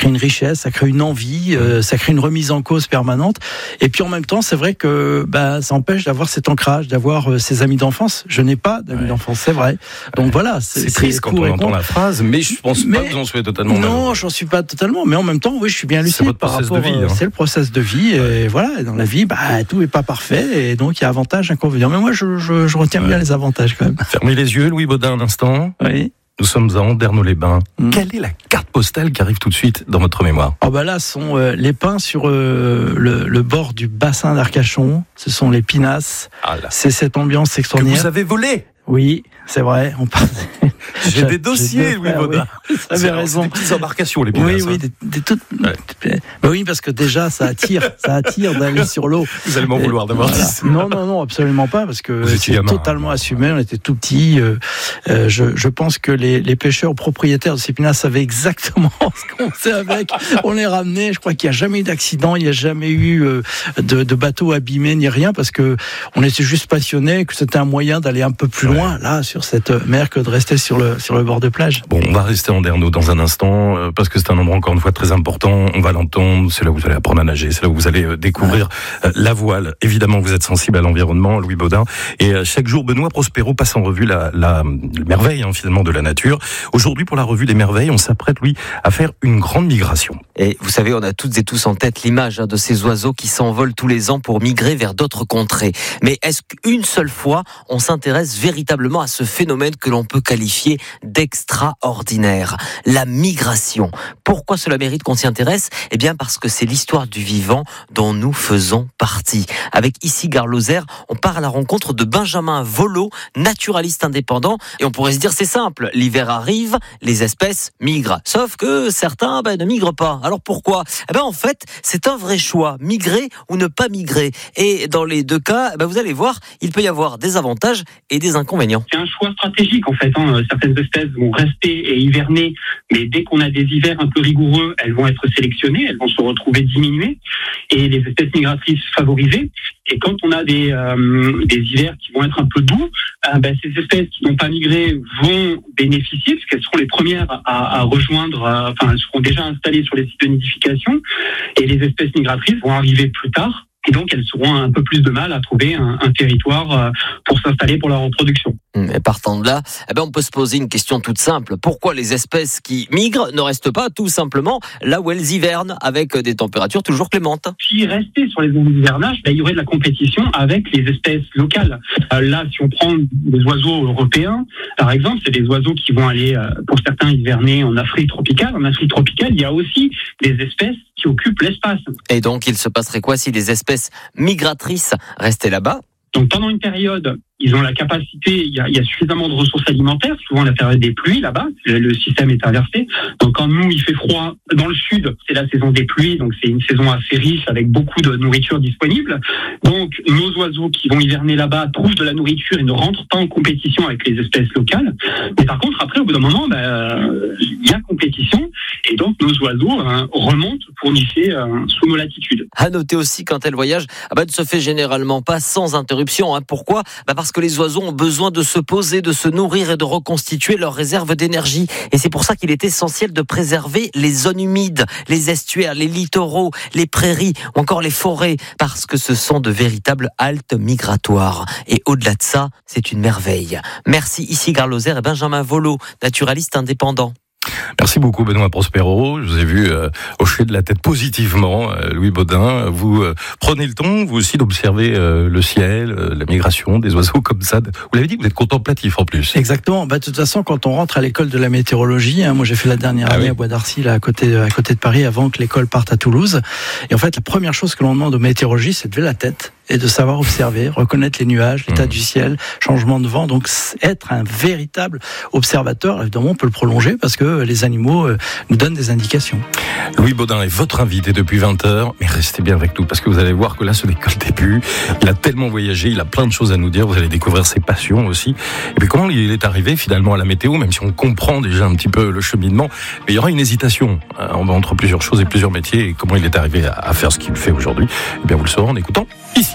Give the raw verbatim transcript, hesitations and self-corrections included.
crée une richesse, ça crée une envie, euh, ça crée une remise en cause permanente. Et puis en même temps, c'est vrai que bah, ça empêche d'avoir cet ancrage, d'avoir euh, ses amis d'enfance. Je n'ai pas d'amis ouais. d'enfance, c'est vrai. Donc ouais. voilà, c'est, c'est triste c'est quand on entend la phrase, mais je pense mais, pas que vous en soyez totalement. Non, j'en suis pas totalement, mais en même temps, oui, je suis bien lucide. C'est votre par process rapport, de vie. Hein. C'est le process de vie, et voilà. Et dans la vie, bah, tout n'est pas parfait, et donc il y a avantages, inconvénients. Mais moi, je, je, je retiens ouais. bien les avantages quand même. Fermez les yeux, Louis Baudin, un instant. Oui. Nous sommes à Andernos-les-Bains. Mmh. Quelle est la carte postale qui arrive tout de suite dans votre mémoire ? Oh bah là, ce sont euh, les pins sur euh, le, le bord du bassin d'Arcachon. Ce sont les pinasses. Ah c'est cette ambiance extraordinaire. Que vous avez volé ? Oui, c'est vrai. On parle... J'ai des dossiers, Louis Baudin. Oui, vous avez raison. Des petites embarcations, les pinasses. Oui, oui, des, des toutes. Ouais. Bah oui, parce que déjà, ça attire, ça attire d'aller sur l'eau. Vous allez m'en Et, vouloir d'avoir voilà. dit ça. Non, non, non, absolument pas, parce que vous c'est totalement hein. assumé. On était tout petits. Euh, euh, je, je pense que les, les pêcheurs propriétaires de ces pinasses savaient exactement ce qu'on faisait avec. On les ramenait. Je crois qu'il n'y a jamais eu d'accident, il n'y a jamais eu euh, de, de bateau abîmé ni rien, parce que on était juste passionnés, que c'était un moyen d'aller un peu plus ouais. loin là sur cette mer que de rester sur le sur le bord de plage. Bon, on va rester en Andernos dans un instant, euh, parce que c'est un endroit encore une fois très important, on va l'entendre, c'est là où vous allez apprendre à nager, c'est là où vous allez euh, découvrir euh, la voile. Évidemment, vous êtes sensible à l'environnement, Louis Baudin, et euh, chaque jour, Benoît Prospero passe en revue la, la, la merveille, hein, finalement, de la nature. Aujourd'hui, pour la revue des merveilles, on s'apprête, lui, à faire une grande migration. Et vous savez, on a toutes et tous en tête l'image hein, de ces oiseaux qui s'envolent tous les ans pour migrer vers d'autres contrées. Mais est-ce qu'une seule fois, on s'intéresse véritablement à ce phénomène que l'on peut qualifier d'extraordinaire, la migration? Pourquoi cela mérite qu'on s'y intéresse? Eh bien parce que c'est l'histoire du vivant dont nous faisons partie. Avec ici Gare Lozère, on part à la rencontre de Benjamin Volo, naturaliste indépendant, et on pourrait se dire c'est simple, l'hiver arrive, les espèces migrent. Sauf que certains ben, ne migrent pas. Alors pourquoi? Eh ben en fait, c'est un vrai choix, migrer ou ne pas migrer. Et dans les deux cas, ben, vous allez voir, il peut y avoir des avantages et des inconvénients. C'est un choix stratégique en fait. Hein. Certaines espèces vont rester et hiverner, mais dès qu'on a des hivers un peu rigoureux, elles vont être sélectionnées, elles vont se retrouver diminuées, et les espèces migratrices favorisées. Et quand on a des, euh, des hivers qui vont être un peu doux, euh, ben, ces espèces qui n'ont pas migré vont bénéficier, puisqu'elles seront les premières à, à rejoindre, euh, enfin elles seront déjà installées sur les sites de nidification, et les espèces migratrices vont arriver plus tard. Et donc, elles auront un peu plus de mal à trouver un, un territoire pour s'installer pour leur reproduction. Et partant de là, eh ben on peut se poser une question toute simple. Pourquoi les espèces qui migrent ne restent pas tout simplement là où elles hivernent avec des températures toujours clémentes? S'ils restaient sur les zones d'hivernage, ben, il y aurait de la compétition avec les espèces locales. Euh, là, si on prend des oiseaux européens, par exemple, c'est des oiseaux qui vont aller, euh, pour certains, hiverner en Afrique tropicale. En Afrique tropicale, il y a aussi des espèces qui occupent l'espace. Et donc, il se passerait quoi si les espèces migratrices restaient là-bas? Donc, pendant une période, ils ont la capacité, il y a, il y a suffisamment de ressources alimentaires, souvent la période des pluies là-bas, le, le système est inversé. Donc quand nous, il fait froid dans le sud, c'est la saison des pluies, donc c'est une saison assez riche avec beaucoup de nourriture disponible. Donc nos oiseaux qui vont hiverner là-bas trouvent de la nourriture et ne rentrent pas en compétition avec les espèces locales. Mais par contre, après, au bout d'un moment, ben, il y a compétition, et donc nos oiseaux hein, remontent pour nicher euh, sous nos latitudes. À noter aussi, quand elles voyagent, ah ben, ne se fait généralement pas sans interruption. Hein. Pourquoi? Ben parce que les oiseaux ont besoin de se poser, de se nourrir et de reconstituer leurs réserves d'énergie. Et c'est pour ça qu'il est essentiel de préserver les zones humides, les estuaires, les littoraux, les prairies ou encore les forêts, parce que ce sont de véritables haltes migratoires. Et au-delà de ça, c'est une merveille. Merci ici Gare Lozère et Benjamin Volo, naturaliste indépendant. Merci beaucoup Benoît Prospero. Je vous ai vu euh, hocher de la tête positivement, euh, Louis Baudin. Vous euh, prenez le temps, vous aussi, d'observer euh, le ciel, euh, la migration des oiseaux comme ça. Vous l'avez dit, vous êtes contemplatif en plus. Exactement. Bah, de toute façon, quand on rentre à l'école de la météorologie, hein, moi j'ai fait la dernière ah année oui. à Bois d'Arcy, là, à côté, à côté de Paris, avant que l'école parte à Toulouse. Et en fait, la première chose que l'on demande aux météorologistes, c'est de lever la tête et de savoir observer, reconnaître les nuages, l'état mmh. du ciel, changement de vent. Donc être un véritable observateur, évidemment on peut le prolonger parce que les animaux euh, nous donnent des indications. Louis Baudin est votre invité depuis vingt heures, mais restez bien avec nous parce que vous allez voir que là ce n'est que le début. Il a tellement voyagé, il a plein de choses à nous dire, vous allez découvrir ses passions aussi. Et puis comment il est arrivé finalement à la météo, même si on comprend déjà un petit peu le cheminement, mais il y aura une hésitation hein, entre plusieurs choses et plusieurs métiers, et comment il est arrivé à faire ce qu'il fait aujourd'hui, eh bien vous le saurez en écoutant ici.